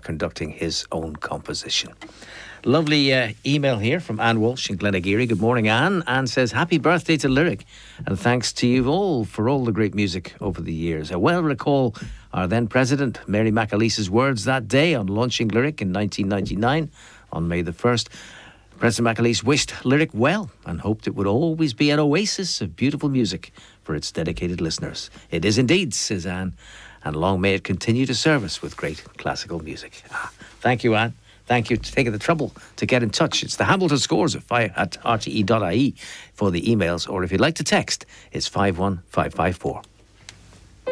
conducting his own composition. Lovely email here from Anne Walsh in Glenageary. Good morning, Anne. Anne says, happy birthday to Lyric, and thanks to you all for all the great music over the years. I well recall our then President, Mary McAleese's words that day on launching Lyric in 1999 on May the 1st. President McAleese wished Lyric well and hoped it would always be an oasis of beautiful music for its dedicated listeners. It is indeed, says Anne, and long may it continue to serve us with great classical music. Thank you, Anne. Thank you for taking the trouble to get in touch. It's the Hamilton Scores at rte.ie for the emails, or if you'd like to text, it's 51554.